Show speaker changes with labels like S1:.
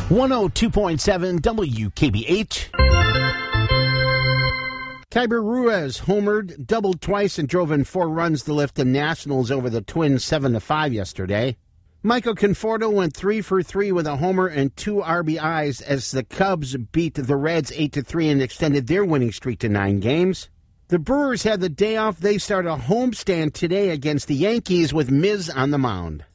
S1: 102.7 WKBH. Kyber Ruiz homered, doubled twice, and drove in 4 runs to lift the Nationals over the Twins 7-5 yesterday. Michael Conforto went 3 for 3 with a homer and 2 RBIs as the Cubs beat the Reds 8-3 and extended their winning streak to 9 games. The Brewers had the day off. They start a homestand today against the Yankees with Miz on the mound.